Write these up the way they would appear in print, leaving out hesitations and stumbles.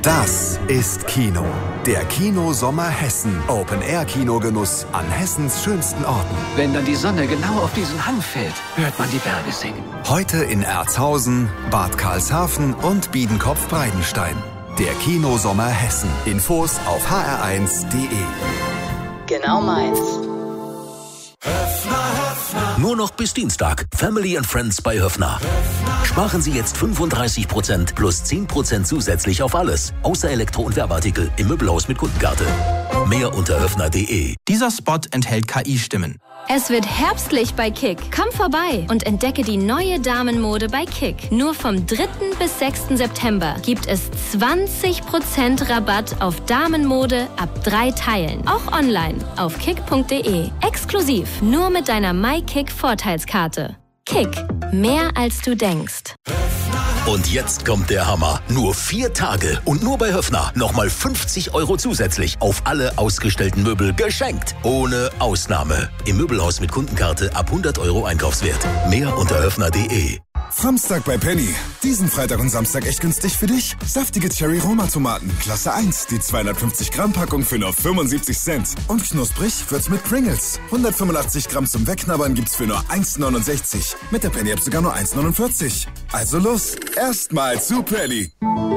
Das ist Kino. Der Kinosommer Hessen. Open-Air-Kinogenuss an Hessens schönsten Orten. Wenn dann die Sonne genau auf diesen Hang fällt, hört man die Berge singen. Heute in Erzhausen, Bad Karlshafen und Biedenkopf-Breidenstein. Der Kinosommer Hessen. Infos auf hr1.de. Genau meins. Nur noch bis Dienstag. Family and Friends bei Höffner. Sparen Sie jetzt 35% plus 10% zusätzlich auf alles. Außer Elektro- und Werbeartikel im Möbelhaus mit Kundenkarte. Mehr unter höffner.de. Dieser Spot enthält KI-Stimmen. Es wird herbstlich bei Kick. Komm vorbei und entdecke die neue Damenmode bei Kick. Nur vom 3. bis 6. September gibt es 20% Rabatt auf Damenmode ab 3 Teilen. Auch online auf kick.de. Exklusiv nur mit deiner MyKick-Vorteilskarte. Kick. Mehr als du denkst. Und jetzt kommt der Hammer. Nur 4 Tage und nur bei Höffner nochmal 50 € zusätzlich auf alle ausgestellten Möbel geschenkt. Ohne Ausnahme. Im Möbelhaus mit Kundenkarte ab 100 € Einkaufswert. Mehr unter höffner.de. Samstag bei Penny. Diesen Freitag und Samstag echt günstig für dich. Saftige Cherry-Roma-Tomaten, Klasse 1. Die 250-Gramm-Packung für nur 75 Cent. Und knusprig wird's mit Pringles. 185 Gramm zum Wegknabbern gibt's für nur 1,69. Mit der Penny-App sogar nur 1,49. Also los, erstmal zu Penny.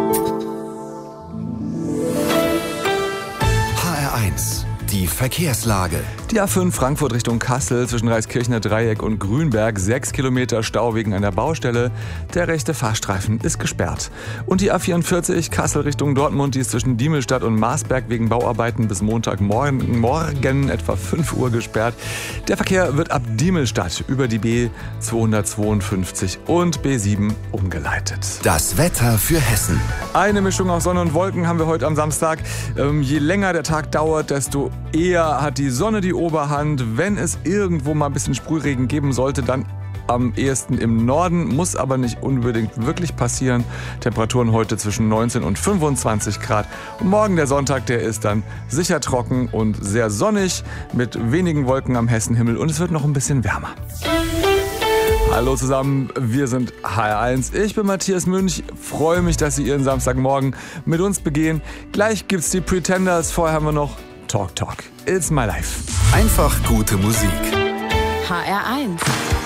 HR1. Die Verkehrslage. Die A5 Frankfurt Richtung Kassel zwischen Reiskirchner Dreieck und Grünberg. 6 Kilometer Stau wegen einer Baustelle. Der rechte Fahrstreifen ist gesperrt. Und die A44 Kassel Richtung Dortmund, die ist zwischen Diemelstadt und Marsberg wegen Bauarbeiten bis Montagmorgen etwa 5 Uhr gesperrt. Der Verkehr wird ab Diemelstadt über die B252 und B7 umgeleitet. Das Wetter für Hessen. Eine Mischung aus Sonne und Wolken haben wir heute am Samstag. Je länger der Tag dauert, desto eher hat die Sonne die Oberhand. Wenn es irgendwo mal ein bisschen Sprühregen geben sollte, dann am ehesten im Norden, muss aber nicht unbedingt wirklich passieren. Temperaturen heute zwischen 19 und 25 Grad. Und morgen der Sonntag, der ist dann sicher trocken und sehr sonnig mit wenigen Wolken am Hessenhimmel und es wird noch ein bisschen wärmer. Hallo zusammen, wir sind HR1. Ich bin Matthias Münch, freue mich, dass Sie Ihren Samstagmorgen mit uns begehen. Gleich gibt's die Pretenders, vorher haben wir noch Talk. It's my life. Einfach gute Musik. HR1.